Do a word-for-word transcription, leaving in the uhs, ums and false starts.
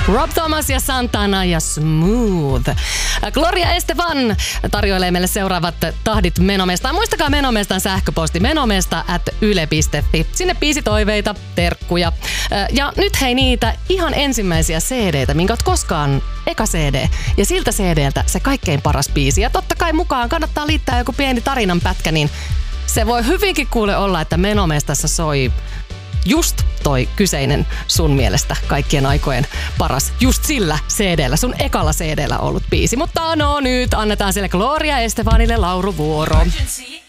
Rob Thomas ja Santana ja Smooth. Gloria Estefan tarjoilee meille seuraavat tahdit Menomestaan. Muistakaa Menomestan sähköposti menomesta at yle piste fi. Sinne biisitoiveita, terkkuja. Ja nyt hei niitä ihan ensimmäisiä C D:tä, minkä oot koskaan eka C D. Ja siltä C D:ltä se kaikkein paras biisi. Ja totta kai mukaan kannattaa liittää joku pieni tarinan pätkä, niin se voi hyvinkin kuule olla, että Menomestassa soi just toi kyseinen sun mielestä kaikkien aikojen paras, just sillä C D:llä, sun ekalla C D:llä ollut biisi. Mutta no nyt annetaan sille Gloria Estefanille lauruvuoro. Emergency.